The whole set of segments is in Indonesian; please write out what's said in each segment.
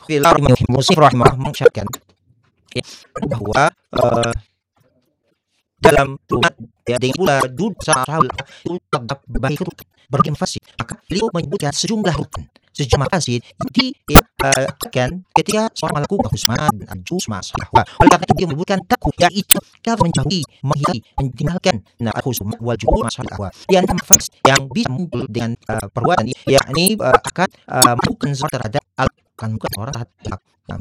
Rahimahullah mensyarahkan ya, bahwa dalam rumah ya dengan pula duduk sahabat itu tetap baik berinvestasi, maka beliau menyebutkan sejumlah rukun sejumlah fasid yang akan ketika seorang melakukan husma dan ajus masalah. Oleh karena itu dia menyebutkan takwa yaitu kita menjauhi, menghindari, meninggalkan husma wal juhud masalah. Yang fasid yang bisa muncul dengan perbuatan yakni akan melakukan zakat terhadap akan bukan orang terhadap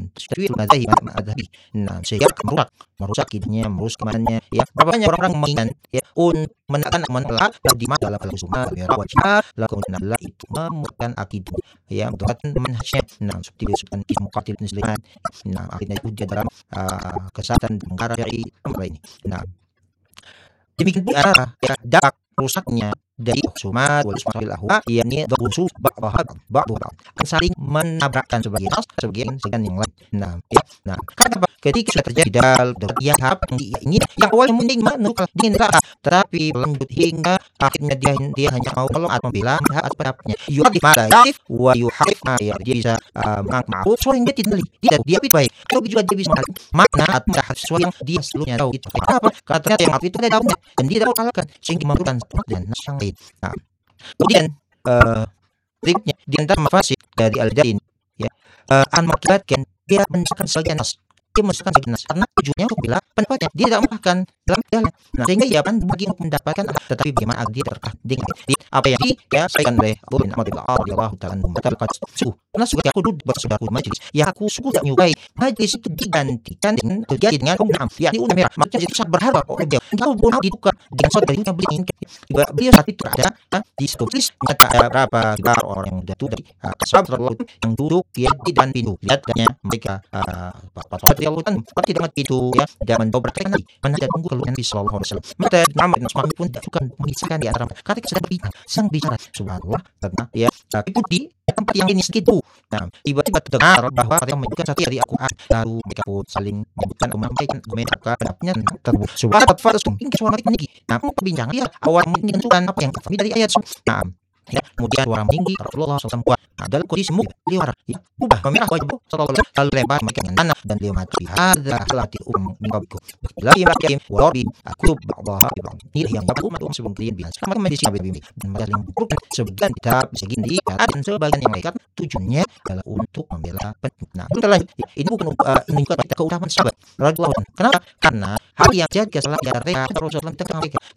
sehingga merusak hidupnya, merusak imannya ya. Berapa banyak orang mengingat ya untuk menekan menolak di dalam al-husma wajib lakukan adalah itu memutuskan akidah ya untuk manhajnya. Seperti disebutkan di Muqatil Musliman akhirnya itu dia dalam kesehatan negara dari tempat ini. Demikian pula ya dampak rusaknya dari husumat wal ismail ahwa yakni dharusu ba'dha akan saling menabrakkan sebagian yang lain. Kenapa? Ketika sudah terjadi dal yang tahap yang ingin yang awalnya mending menukar ingin neraka tetapi lanjut hingga akhirnya dia hanya mau tolong atau membela hak pendapatnya yuhadif mala yasif wa yuharif ya dia bisa ma'ruf soal yang dia tidak dia baik atau juga dia bisa makna atau sesuatu yang dia sebelumnya tahu itu apa katanya yang itu dia tahu dan dia tahu kalahkan sehingga memerlukan dan nasang lain. Kemudian berikutnya di antara mafasid dari al-dain ya akan mengakibatkan dia menyesatkan sebagian nas karena tujuannya untuk membela pendapatnya dia tidak memakan dalam jalan sehingga ia akan bagi untuk mendapatkan tetapi bagaimana agar dia terkah dengan apa yang disampaikan oleh Abu bin Ahmad radhiyallahu ta'ala anhu karena sudah aku duduk bersebelahan majelis ya aku suka tidak menyukai majelis itu digantikan dengan terjadi dengan kaum yakni unta merah maksudnya itu sangat berharga oleh beliau kalau boleh ditukar dengan saudara yang beliau inginkan beliau saat itu ada di sekolah ada berapa orang yang sudah dari sahabat yang duduk di dan pintu lihatnya mereka pasti dengan itu ya tidak mendobrakkan lagi menghadap tunggu keluar Nabi sallallahu alaihi wasallam. Maka Muhammad bin Usman pun bukan mengisahkan di antara mereka ketika sedang bicara subhanallah karena ya tapi di tempat yang ini segitu. Tiba-tiba terdengar bahwa ada yang menyebutkan satu dari aku lalu mereka pun saling menyebutkan menyampaikan pendapatnya tersebut. Subhanallah faras mungkin suara mereka meninggi. Perbincangan dia awal menentukan apa yang kami dari ayat ya, kemudian suara meninggi Rasulullah SAW kuat dalam kondisi beliau ya ubah memerah wajah sallallahu lalu lempar mereka dengan tanah dan beliau mati hadza halati minqabikum lagi makin warabi aku ba'dha ini yang aku umat sebelum kalian bilang sama medisi nabi dan mereka yang bukan sebagian kitab segini dan sebagian yang lain tujuannya adalah untuk membela setelah ini bukan menunjukkan kita keutamaan sahabat radhiyallahu anhu. Kenapa? Karena hal yang jadi kesalahan mereka Rasulullah tentang mereka